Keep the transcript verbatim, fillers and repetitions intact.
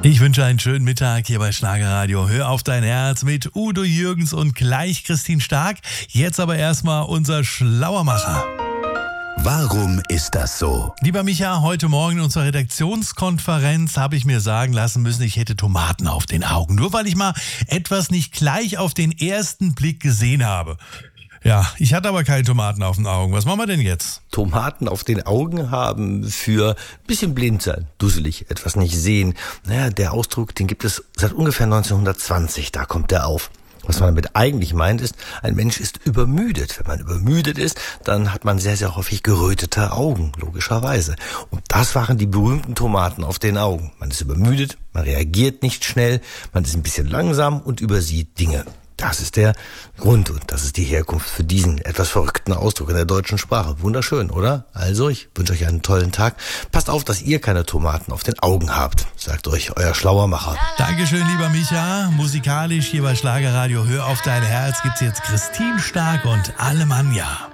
Ich wünsche einen schönen Mittag hier bei Schlagerradio. Hör auf dein Herz mit Udo Jürgens und gleich Christine Stark. Jetzt aber erstmal unser Schlauermacher. Warum ist das so? Lieber Micha, heute Morgen in unserer Redaktionskonferenz habe ich mir sagen lassen müssen, ich hätte Tomaten auf den Augen. Nur weil ich mal etwas nicht gleich auf den ersten Blick gesehen habe. Ja, ich hatte aber keine Tomaten auf den Augen. Was machen wir denn jetzt? Tomaten auf den Augen haben für ein bisschen blind sein, dusselig, etwas nicht sehen. Naja, der Ausdruck, den gibt es seit ungefähr neunzehnhundertzwanzig, da kommt der auf. Was man damit eigentlich meint ist, ein Mensch ist übermüdet. Wenn man übermüdet ist, dann hat man sehr, sehr häufig gerötete Augen, logischerweise. Und das waren die berühmten Tomaten auf den Augen. Man ist übermüdet, man reagiert nicht schnell, man ist ein bisschen langsam und übersieht Dinge. Das ist der Grund und das ist die Herkunft für diesen etwas verrückten Ausdruck in der deutschen Sprache. Wunderschön, oder? Also, ich wünsche euch einen tollen Tag. Passt auf, dass ihr keine Tomaten auf den Augen habt, sagt euch euer Schlauermacher. Dankeschön, lieber Micha. Musikalisch hier bei Schlagerradio Hör auf dein Herz gibt's jetzt Christine Stark und Alemannia.